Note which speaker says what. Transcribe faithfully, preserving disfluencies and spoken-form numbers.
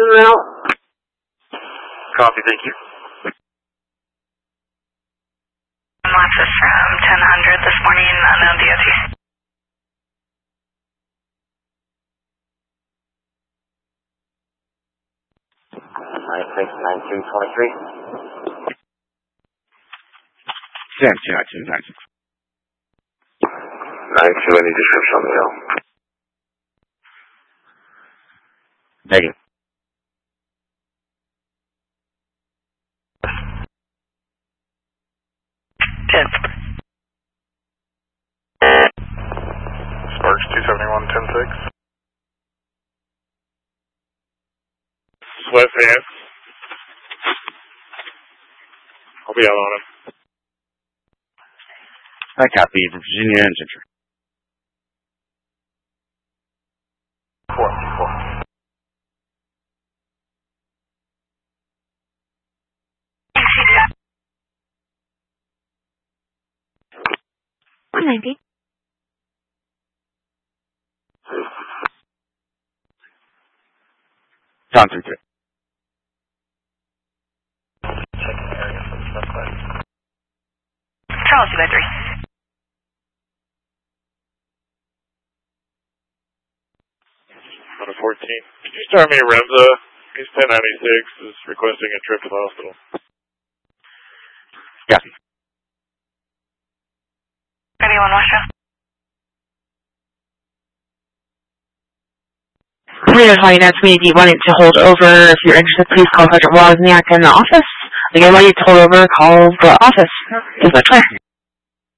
Speaker 1: now.
Speaker 2: Copy, thank you.
Speaker 3: Alexis from ten hundred this morning, unknown D O T.
Speaker 1: nine six nine two twenty-three.
Speaker 4: Sam two nine two nine six.
Speaker 2: nine two, any description on the L?
Speaker 4: Negative.
Speaker 3: ten.
Speaker 2: Sparks two seventy-one, ten six.
Speaker 5: Swift hands. I'll be out on him.
Speaker 4: I copy Virginia and Ginger.
Speaker 2: Four, four.
Speaker 3: one ninety.
Speaker 4: John three two.
Speaker 2: Checking the area for the suspect.
Speaker 3: Charles two by three.
Speaker 5: On a fourteen. Could you start me a Remza? He's ten ninety-six, is requesting a trip to the hospital.
Speaker 4: Yeah.
Speaker 3: Anyone, Russia?
Speaker 6: Clear Finance, we need one to hold over. If you're interested, please call Sergeant Wozniak in the office. Again, when you to hold over, call the office. Is that clear?